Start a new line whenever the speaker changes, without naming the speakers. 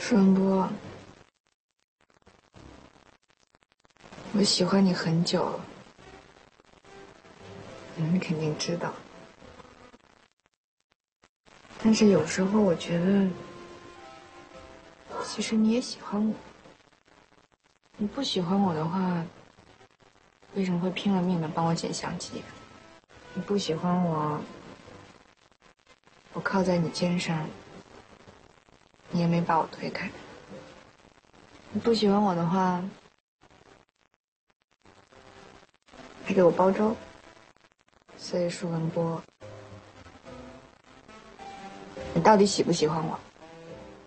舒文波，我喜欢你很久了，你肯定知道。但是有时候我觉得，其实你也喜欢我。你不喜欢我的话，为什么会拼了命的帮我捡相机？你不喜欢我，我靠在你肩上，你也没把我推开。你不喜欢我的话，还给我煲粥。所以舒文波，你到底喜不喜欢我？